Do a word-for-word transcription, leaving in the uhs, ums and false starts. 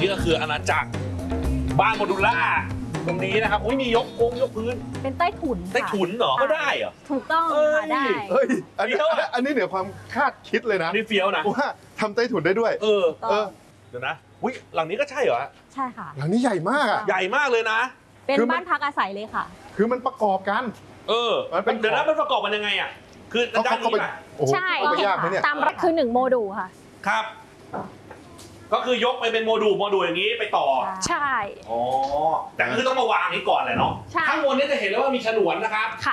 นี่ก็คืออาณาจักรบ้านโมดูล่าตรงนี้นะครับอุ้ยมียกโค้งยกพื้นเป็นใต้ถุนใต้ถุนเหรอก็ได้เหรอถูกต้องค่ะได้เฮ้ยอันนี้อันนี้เหนือความคาดคิดเลยนะนี่เฟี้ยวนะว่าทำใต้ถุนได้ด้วยเออเออเดี๋ยวนะอุ้ยหลังนี้ก็ใช่เหรอใช่ค่ะหลังนี้ใหญ่มากอ่ะใหญ่มากเลยนะเป็นคือมันบ้านพักอาศัยเลยค่ะคือมันประกอบกันเออมันเป็นเดี๋ยวนะมันประกอบมันยังไงอ่ะคือเขาด้านเขานี้ไปป่ะโอ้โหใช่เข้าไปยากไหมเนี่ยตามรักคือหนึ่งโมดูลค่ะครับ ก็คือยกไปเป็นโมดูลโมดูลอย่างนี้ไปต่อใช่อ๋อแต่ก็คือต้องมาวางนี้ก่อนแหละเนาะใช่ข้างบนนี้จะเห็นแล้วว่ามีฉนวนนะครับ